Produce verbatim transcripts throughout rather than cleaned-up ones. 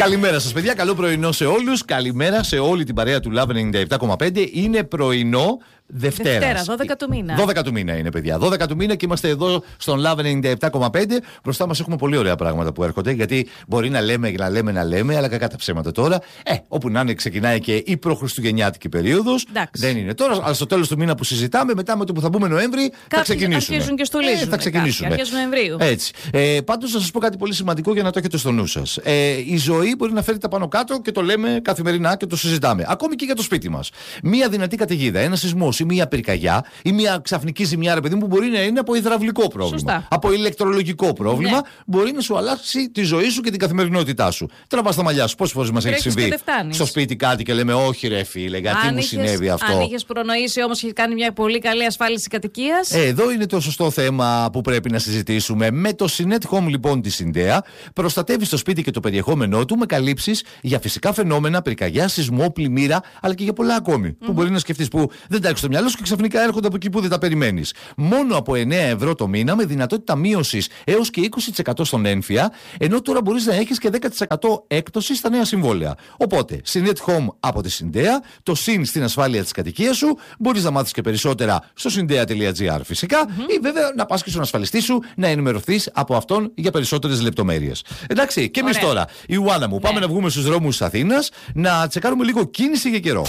Καλημέρα σας, παιδιά. Καλό πρωινό σε όλους. Καλημέρα σε όλη την παρέα του Love ενενήντα επτά κόμμα πέντε. Είναι πρωινό Δευτέρα. Δευτέρα, δώδεκα του μήνα. δώδεκα του μήνα είναι, παιδιά. δώδεκα του μήνα και είμαστε εδώ στον Love ενενήντα επτά κόμμα πέντε. Μπροστά μας έχουμε πολύ ωραία πράγματα που έρχονται. Γιατί μπορεί να λέμε και να λέμε να λέμε, αλλά κακά τα ψέματα τώρα. Ε, όπου να είναι, ξεκινάει και η προχριστουγεννιάτικη περίοδος. Δεν είναι τώρα, αλλά στο τέλος του μήνα που συζητάμε, μετά με το που θα μπούμε Νοέμβρη, κάποιοι θα ξεκινήσουμε. Αρχίζουν και στολίζουν. Ε, θα ξεκινήσουμε. Αρχές Νοεμβρίου. Έτσι. Ε, πάντως, να σας πω κάτι πολύ σημαντικό για να το έχετε στο νου σας. Ε, η ζωή μπορεί να φέρει τα πάνω κάτω και το λέμε καθημερινά και το συζητάμε. Ακόμη και για το σπίτι μας. Μία δυνατή καταιγίδα, ένα σεισμός ή μία πυρκαγιά ή μια ξαφνική ζημιά, ρε παιδί μου, που μπορεί να είναι από υδραυλικό πρόβλημα, σωστά, από ηλεκτρολογικό πρόβλημα, ναι, μπορεί να σου αλλάξει τη ζωή σου και την καθημερινότητά σου. Τραβάς τα μαλλιά σου. Πόσες φορές μας έχει συμβεί στο σπίτι κάτι και λέμε, όχι ρε φίλε, γιατί αν μου είχες, συνέβη αυτό. Αν είχες προνοήσει όμως και κάνει μια πολύ καλή ασφάλιση κατοικίας. Ε, εδώ είναι το σωστό θέμα που πρέπει να συζητήσουμε. Με το Synet Home λοιπόν τη Συντέα, προστατεύει το σπίτι και το περιεχόμενό του με καλύψεις για φυσικά φαινόμενα, πυρκαγιά, σεισμό, πλημμύρα, αλλά και για πολλά ακόμη. Mm-hmm. Που μπορεί να σκεφτείς που δεν τα έχεις στο μυαλό σου και ξαφνικά έρχονται από εκεί που δεν τα περιμένεις. Μόνο από εννέα ευρώ το μήνα, με δυνατότητα μείωσης έως και είκοσι τοις εκατό στον έμφυα, ενώ τώρα μπορείς να έχεις και δέκα τοις εκατό έκπτωση στα νέα συμβόλαια. Οπότε, Synet Home από τη Συντέα, το συν στην ασφάλεια της κατοικίας σου, μπορείς να μάθεις και περισσότερα στο συντέα τελεία τζι άρ φυσικά, mm-hmm, ή βέβαια να πας και στον ασφαλιστή σου να ενημερωθείς από αυτόν για περισσότερες λεπτομέρειες. Εντάξει, και εμείς τώρα, η Ιωάννα μου, ναι, πάμε να βγούμε στους δρόμους της Αθήνας να τσεκάρουμε λίγο κίνηση για καιρό.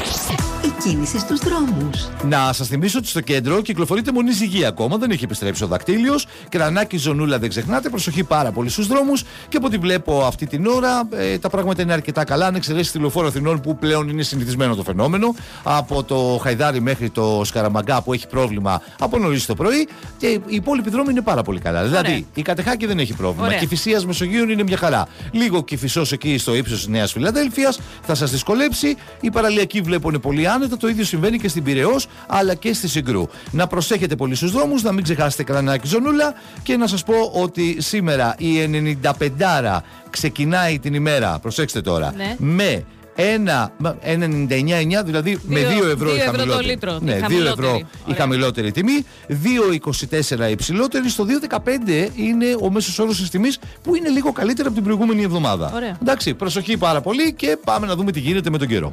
Η κίνηση στους δρόμους. Να σας θυμίσω ότι στο κέντρο κυκλοφορείται μονή Ζυγή ακόμα, δεν έχει επιστρέψει ο δακτύλιος. Κρανάκι, Ζωνούλα, δεν ξεχνάτε. Προσοχή πάρα πολύ στους δρόμους. Και από ό,τι βλέπω αυτή την ώρα, ε, τα πράγματα είναι αρκετά καλά. Αν εξαιρέσει τη Λεωφόρο Αθηνών που πλέον είναι συνηθισμένο το φαινόμενο. Από το Χαϊδάρι μέχρι το Σκαραμαγκά που έχει πρόβλημα από νωρίς το πρωί. Και οι υπόλοιποι δρόμοι είναι πάρα πολύ καλά. Ωραία. Δηλαδή η Κατεχάκη δεν έχει πρόβλημα. Κηφισίας Μεσογείων είναι μια χαρά. Λίγο Κηφισός εκεί στο ύψος της Νέας Φιλαδέλφειας θα σας δυσκολέψει. Η παραλιακή βλέπω είναι πολύ άνετα. Το ίδιο συμβαίνει και στην Πειραιώς αλλά και στη Συγκρού. Να προσέχετε πολύ στους δρόμους, να μην ξεχάσετε Κρανάκι, Ζωνούλα. Και να σας πω ότι σήμερα η ενενήντα πέντε ξεκινάει την ημέρα, προσέξτε τώρα, ναι, με ένα ενενήντα εννιά εννιά, δηλαδή δύο, με δύο ευρώ η χαμηλότερη. Λίτρο, ναι, δύο ευρώ η χαμηλότερη τιμή, δύο είκοσι τέσσερα η υψηλότερη, στο δύο δεκαπέντε είναι ο μέσος όρος της τιμής που είναι λίγο καλύτερα από την προηγούμενη εβδομάδα. Ωραία. Εντάξει, προσοχή πάρα πολύ και πάμε να δούμε τι γίνεται με τον καιρό.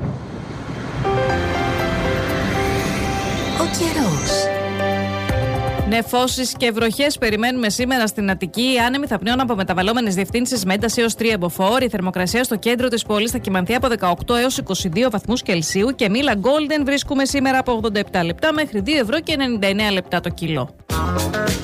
Ο καιρός. Νεφώσεις και βροχές περιμένουμε σήμερα στην Αττική. Οι άνεμοι θα πνέουν από μεταβαλλόμενες διευθύνσεις με ένταση έως τρία μποφόρ. Η θερμοκρασία στο κέντρο της πόλης θα κυμανθεί από δεκαοκτώ έως είκοσι δύο βαθμούς Κελσίου και μήλα Golden βρίσκουμε σήμερα από ογδόντα επτά λεπτά μέχρι δύο ευρώ και ενενήντα εννέα λεπτά το κιλό.